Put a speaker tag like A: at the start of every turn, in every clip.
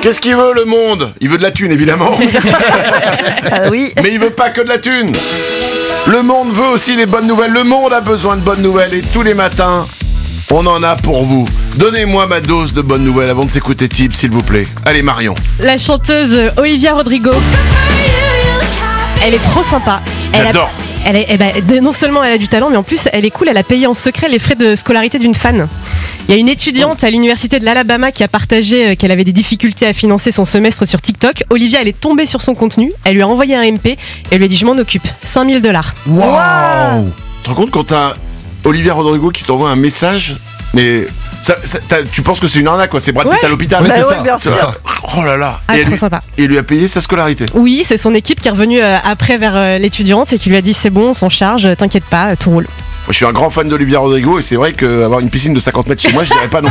A: Qu'est-ce qu'il veut le monde ? Il veut de la thune évidemment.
B: Ah oui.
A: Mais il veut pas que de la thune. Le monde veut aussi des bonnes nouvelles. Le monde a besoin de bonnes nouvelles et tous les matins, on en a pour vous. Donnez-moi ma dose de bonnes nouvelles avant de s'écouter Tip, s'il vous plaît. Allez Marion.
C: La chanteuse Olivia Rodrigo, elle est trop sympa.
A: J'adore.
C: Non seulement elle a du talent, mais en plus elle est cool. Elle a payé en secret les frais de scolarité d'une fan. Il y a une étudiante à l'université de l'Alabama qui a partagé qu'elle avait des difficultés à financer son semestre sur TikTok. Olivia, elle est tombée sur son contenu. Elle lui a envoyé un MP et elle lui a dit je m'en occupe. $5 000.
A: Waouh. Tu te rends compte quand t'as Olivia Rodrigo qui t'envoie un message, mais tu penses que c'est une arnaque quoi, c'est Brad Pitt
C: Ouais.
A: à l'hôpital.
B: Bah
D: c'est
B: ouais,
D: ça,
B: bien
D: c'est
B: sûr.
D: ça.
A: Oh là là.
C: Ah,
A: Et
C: trop sympa.
A: il lui a payé sa scolarité.
C: Oui, c'est son équipe qui est revenue après vers l'étudiante et qui lui a dit c'est bon, on s'en charge, t'inquiète pas, tout roule.
A: Moi, je suis un grand fan d'Olivia Rodrigo et c'est vrai qu'avoir une piscine de 50 mètres chez moi, je dirais pas non.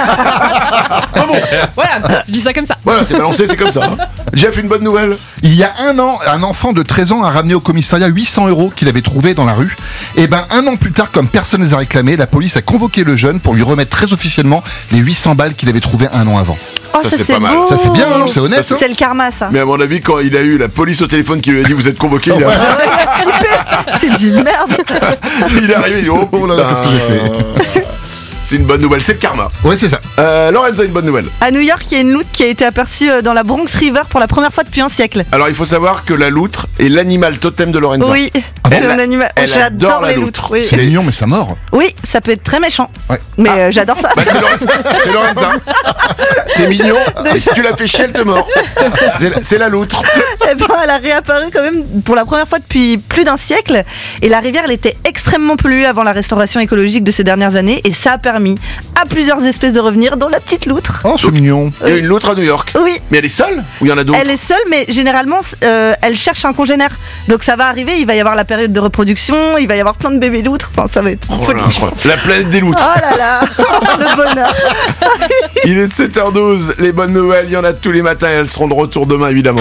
C: Voilà, je dis ça comme ça.
A: Voilà, c'est balancé, c'est comme ça. Jeff, une bonne nouvelle.
D: Il y a un an, un enfant de 13 ans a ramené au commissariat 800 € qu'il avait trouvé dans la rue. Et ben, un an plus tard, comme personne ne les a réclamés, la police a convoqué le jeune pour lui remettre très officiellement les 800 balles qu'il avait trouvées un an avant.
B: Oh,
A: Ça,
B: ça,
A: c'est
B: c'est
A: pas mal.
B: beau.
D: Ça, c'est bien, hein, c'est honnête.
A: Ça,
D: hein.
B: C'est le karma, ça.
A: Mais à mon avis, quand il a eu la police au téléphone qui lui a dit vous êtes convoqué, il
B: C'est dit merde.
A: il est arrivé, il dit oh
D: là là, qu'est-ce que j'ai fait ?
A: C'est une bonne nouvelle, c'est le karma.
D: Ouais, c'est ça.
A: Lorenza, une bonne nouvelle.
B: À New York, il y a une loutre qui a été aperçue dans la Bronx River pour la première fois depuis un siècle.
A: Alors il faut savoir que la loutre est l'animal totem de Lorenza.
B: Oui,
D: Ah
B: c'est
A: bon
B: un animal.
A: Elle adore
B: J'adore
A: la
B: les
A: loutre.
B: loutres. Oui.
D: C'est mignon, mais ça mord.
B: Oui, ça peut être très méchant.
D: Ouais.
B: Mais j'adore ça.
A: Bah, c'est Lorenza. C'est mignon. Et si tu la fais chier, elle te mord. C'est la loutre.
B: Eh ben, elle a réapparu quand même pour la première fois depuis plus d'un siècle. Et la rivière, elle était extrêmement polluée avant la restauration écologique de ces dernières années. Et ça a permis à plusieurs espèces de revenir, dont la petite loutre.
D: Oh, c'est mignon.
A: Il y a une loutre à New York.
B: Oui.
A: Mais elle est seule ou il y en a d'autres?
B: Elle est seule, mais généralement, elle cherche un congénère. Donc ça va arriver, il va y avoir la période de reproduction, il va y avoir plein de bébés loutres. Enfin, ça va être
A: Oh
B: folie.
A: là, incroyable. La planète des loutres.
B: Oh là là, le bonheur.
A: Il est 7h12. Les bonnes nouvelles, il y en a tous les matins et elles seront de retour demain évidemment.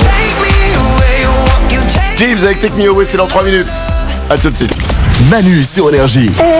A: Tibbs avec Take Me Away, c'est dans 3 minutes. A tout de suite.
E: Manu sur Énergie.